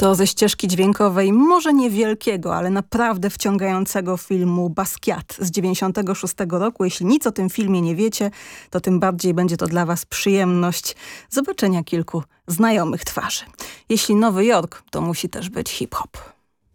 To ze ścieżki dźwiękowej może niewielkiego, ale naprawdę wciągającego filmu Basquiat z 96 roku. Jeśli nic o tym filmie nie wiecie, to tym bardziej będzie to dla was przyjemność zobaczenia kilku znajomych twarzy. Jeśli Nowy Jork, to musi też być hip-hop.